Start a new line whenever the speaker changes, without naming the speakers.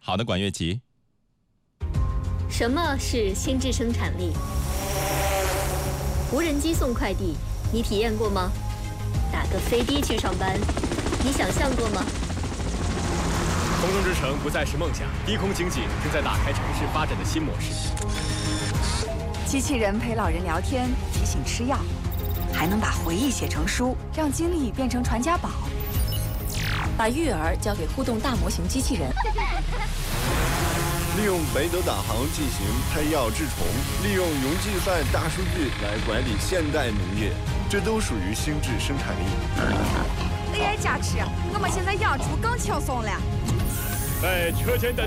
好的，管乐琪。
什么是心智生产力？无人机送快递，你体验过吗？打个飞的去上班，你想象过吗？
空中之城不再是梦想，低空经济正在打开城市发展的新模式。
机器人陪老人聊天，提醒吃药，还能把回忆写成书，让经历变成传家宝。
把育儿交给互动大模型机器人。
利用北斗导航进行配药治虫，利用云计算大数据来管理现代农业，这都属于心智生产力。
AI 加持，我们现在养猪更轻松了。
在车间的